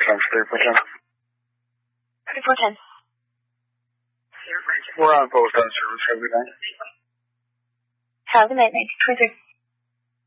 times 3410. 3410. We're on post on service. Have a good night. Have a good night, 23.